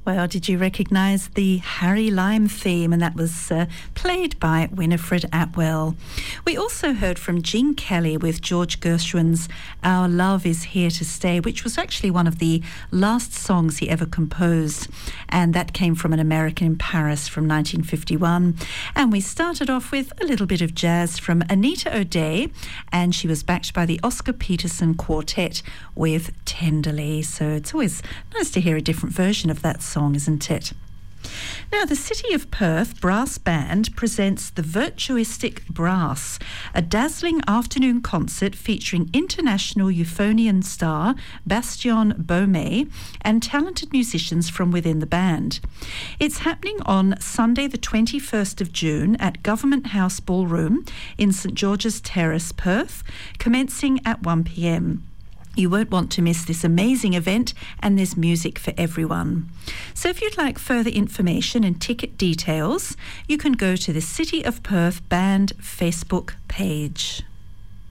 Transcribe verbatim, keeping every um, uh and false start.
Well, did you recognise the Harry Lime theme? And that was uh, played by Winifred Atwell. We also heard from Gene Kelly with George Gershwin's Our Love Is Here to Stay, which was actually one of the last songs he ever composed. And that came from An American in Paris from nineteen fifty-one. And we started off with a little bit of jazz from Anita O'Day, and she was backed by the Oscar Peterson Quartet with Tenderly. So it's always nice to hear a different version of that song, isn't it? Now, the City of Perth Brass Band presents the Virtuistic Brass, a dazzling afternoon concert featuring international euphonium star Bastien Beaumay and talented musicians from within the band. It's happening on Sunday the twenty-first of June at Government House Ballroom in St George's Terrace, Perth, commencing at one p m. You won't want to miss this amazing event, and there's music for everyone. So if you'd like further information and ticket details, you can go to the City of Perth Band Facebook page.